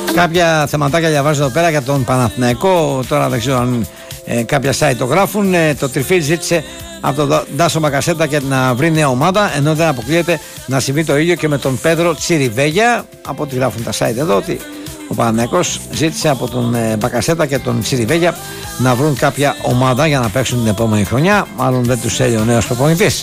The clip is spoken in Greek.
Κάποια θεματάκια διαβάζω εδώ πέρα για τον Παναθηναϊκό. Τώρα δεν ξέρω αν κάποια site το γράφουν. Το Τριφίλ ζήτησε από τον Ντάσο Μπακασέτα και να βρει νέα ομάδα, ενώ δεν αποκλείεται να συμβεί το ίδιο και με τον Πέδρο Τσιριβέγια. Από ό,τι γράφουν τα site εδώ, ότι ο Παναθηναϊκός ζήτησε από τον Μπακασέτα και τον Τσιριβέγια να βρουν κάποια ομάδα για να παίξουν την επόμενη χρονιά. Μάλλον δεν τους θέλει ο νέος προπονητής.